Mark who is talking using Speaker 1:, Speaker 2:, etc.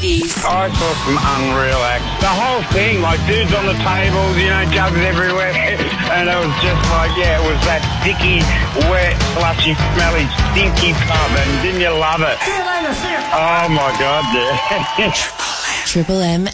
Speaker 1: 80s.
Speaker 2: I saw some unreal acts. The whole thing, like dudes on the tables, jugs everywhere. And it was just like, it was that sticky, wet, slushy, smelly, stinky pub. And didn't you love it?
Speaker 3: See you later, see you.
Speaker 2: Oh, my God, yeah.
Speaker 1: Triple M